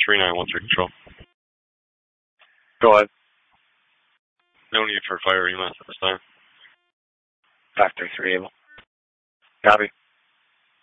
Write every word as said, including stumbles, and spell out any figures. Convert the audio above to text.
three nine one three control. Go ahead. No need for fire E M S at this time. Factor three able. Copy.